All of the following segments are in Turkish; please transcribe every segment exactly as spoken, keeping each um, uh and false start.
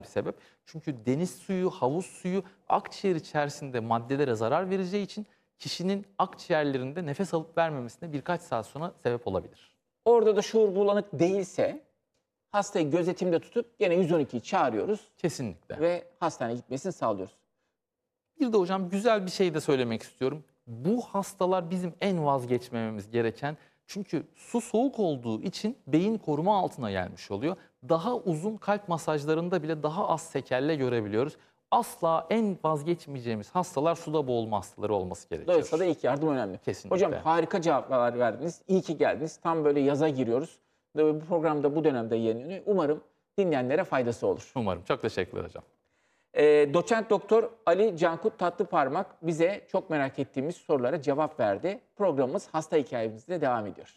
bir sebep. Çünkü deniz suyu, havuz suyu akciğer içerisinde maddelere zarar vereceği için kişinin akciğerlerinde nefes alıp vermemesine birkaç saat sonra sebep olabilir. Orada da şuur bulanık değilse hastayı gözetimde tutup gene yüz on ikiyi çağırıyoruz Kesinlikle. ve hastaneye gitmesini sağlıyoruz. Bir de hocam güzel bir şey de söylemek istiyorum. Bu hastalar bizim en vazgeçmememiz gereken, çünkü su soğuk olduğu için beyin koruma altına gelmiş oluyor. Daha uzun kalp masajlarında bile daha az sekerle görebiliyoruz. Asla en vazgeçmeyeceğimiz hastalar suda boğulma hastaları olması gerekiyor. Dolayısıyla da ilk yardım önemli. Kesinlikle. Hocam harika cevaplar verdiniz. İyi ki geldiniz. Tam böyle yaza giriyoruz. Bu programda bu dönemde yayınlanıyor. Umarım dinleyenlere faydası olur. Umarım. Çok teşekkürler hocam. E, doçent doktor Ali Cankut Tatlıparmak bize çok merak ettiğimiz sorulara cevap verdi. Programımız hasta hikayemizle devam ediyor.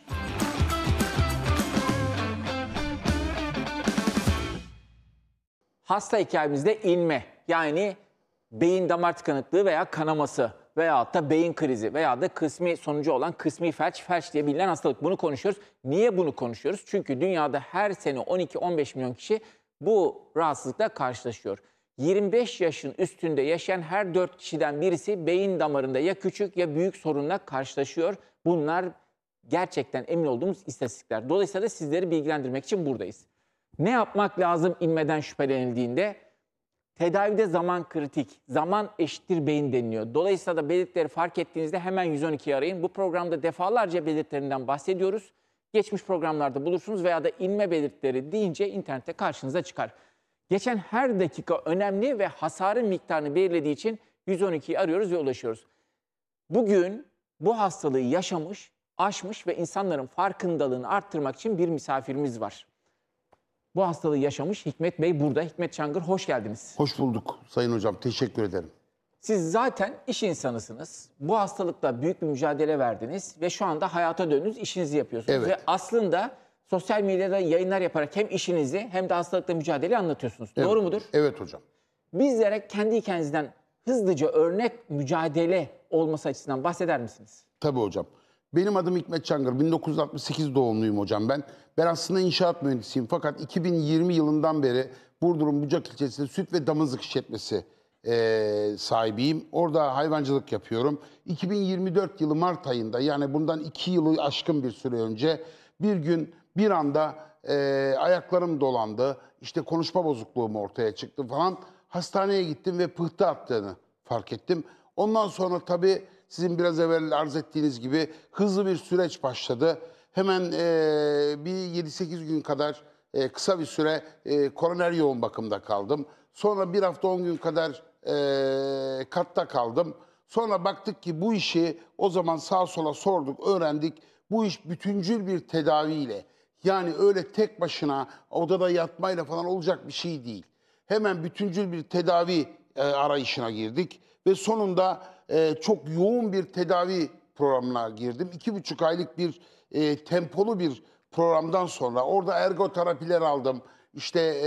Hasta hikayemizde inme, yani beyin damar tıkanıklığı veya kanaması veyahut da beyin krizi veya da kısmi sonucu olan kısmi felç, felç diye bilinen hastalık. Bunu konuşuyoruz. Niye bunu konuşuyoruz? Çünkü dünyada her sene on iki on beş milyon kişi bu rahatsızlıkla karşılaşıyor. yirmi beş yaşın üstünde yaşayan her dört kişiden birisi beyin damarında ya küçük ya büyük sorunla karşılaşıyor. Bunlar gerçekten emin olduğumuz istatistikler. Dolayısıyla sizleri bilgilendirmek için buradayız. Ne yapmak lazım inmeden şüphelenildiğinde? Tedavide zaman kritik. Zaman eşittir beyin deniliyor. Dolayısıyla da belirtileri fark ettiğinizde hemen yüz on ikiyi arayın. Bu programda defalarca belirtilerinden bahsediyoruz. Geçmiş programlarda bulursunuz veya da inme belirtileri deyince internette karşınıza çıkar. Geçen her dakika önemli ve hasarın miktarını belirlediği için yüz on ikiyi arıyoruz ve ulaşıyoruz. Bugün bu hastalığı yaşamış, aşmış ve insanların farkındalığını arttırmak için bir misafirimiz var. Bu hastalığı yaşamış Hikmet Bey burada. Hikmet Çangır, hoş geldiniz. Hoş bulduk Sayın Hocam. Teşekkür ederim. Siz zaten iş insanısınız. Bu hastalıkla büyük bir mücadele verdiniz ve şu anda hayata döndünüz, işinizi yapıyorsunuz. Evet. Ve aslında sosyal medyada yayınlar yaparak hem işinizi hem de hastalıkla mücadeleyi anlatıyorsunuz. Evet. Doğru mudur? Evet hocam. Bizlere kendi hikayenizden hızlıca örnek mücadele olması açısından bahseder misiniz? Tabii hocam. Benim adım Hikmet Çangır. bin dokuz yüz altmış sekiz doğumluyum hocam ben. Ben aslında inşaat mühendisiyim. Fakat iki bin yirmi yılından beri Burdur'un Bucak ilçesinde süt ve damızlık işletmesi e, sahibiyim. Orada hayvancılık yapıyorum. iki bin yirmi dört yılı Mart ayında, yani bundan iki yılı aşkın bir süre önce bir gün bir anda e, ayaklarım dolandı. İşte konuşma bozukluğum ortaya çıktı falan. Hastaneye gittim ve pıhtı attığını fark ettim. Ondan sonra tabii sizin biraz evvel arz ettiğiniz gibi hızlı bir süreç başladı. Hemen e, bir yedi sekiz gün kadar e, kısa bir süre e, koroner yoğun bakımda kaldım. Sonra bir hafta on gün kadar e, katta kaldım. Sonra baktık ki bu işi, o zaman sağa sola sorduk, öğrendik. Bu iş bütüncül bir tedaviyle, yani öyle tek başına odada yatmayla falan olacak bir şey değil. Hemen bütüncül bir tedavi e, arayışına girdik ve sonunda e, çok yoğun bir tedavi programına girdim. İki buçuk aylık bir e, tempolu bir programdan sonra orada ergoterapiler aldım. İşte e,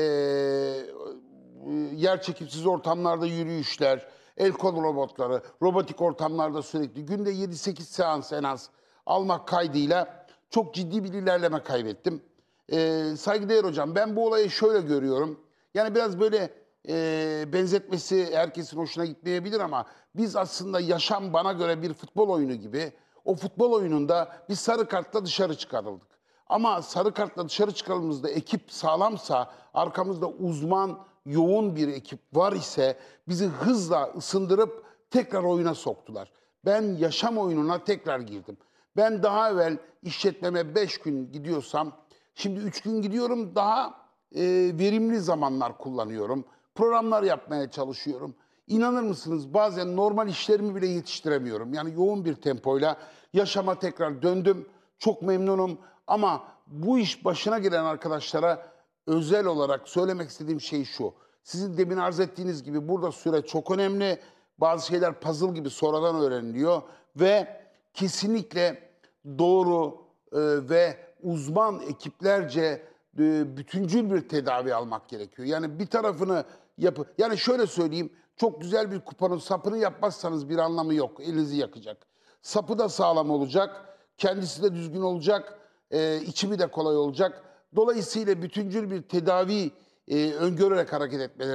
yer çekimsiz ortamlarda yürüyüşler, el kol robotları, robotik ortamlarda sürekli günde yedi sekiz seans en az almak kaydıyla çok ciddi bir ilerleme kaybettim. E, saygıdeğer hocam, ben bu olayı şöyle görüyorum. Yani biraz böyle e, benzetmesi herkesin hoşuna gitmeyebilir ama biz aslında yaşam bana göre bir futbol oyunu gibi. O futbol oyununda biz sarı kartla dışarı çıkarıldık. Ama sarı kartla dışarı çıkarıldığımızda ekip sağlamsa, arkamızda uzman, yoğun bir ekip var ise bizi hızla ısındırıp tekrar oyuna soktular. Ben yaşam oyununa tekrar girdim. Ben daha evvel işletmeme beş gün gidiyorsam, şimdi üç gün gidiyorum, daha e, verimli zamanlar kullanıyorum. Programlar yapmaya çalışıyorum. İnanır mısınız, bazen normal işlerimi bile yetiştiremiyorum. Yani yoğun bir tempoyla yaşama tekrar döndüm. Çok memnunum ama bu iş başına gelen arkadaşlara özel olarak söylemek istediğim şey şu. Sizin demin arz ettiğiniz gibi burada süre çok önemli. Bazı şeyler puzzle gibi sonradan öğreniliyor ve kesinlikle doğru e, ve uzman ekiplerce e, bütüncül bir tedavi almak gerekiyor. Yani bir tarafını yapı, yani şöyle söyleyeyim, çok güzel bir kupanın sapını yapmazsanız bir anlamı yok. Elinizi yakacak. Sapı da sağlam olacak, kendisi de düzgün olacak, e, içimi de kolay olacak. Dolayısıyla bütüncül bir tedavi e, öngörerek hareket etmeleri